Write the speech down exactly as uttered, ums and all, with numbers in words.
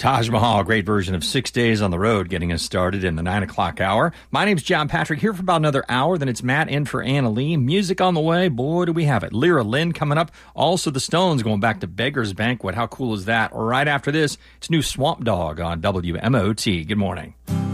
Taj Mahal, great version of Six Days on the Road, getting us started in the nine o'clock hour. My name's John Patrick, here for about another hour. Then it's Matt in for Anna Lee. Music on the way. Boy, do we have it. Lyra Lynn coming up. Also, the Stones going back to Beggar's Banquet. How cool is that? Right after this, it's new Swamp Dogg on W M O T. Good morning.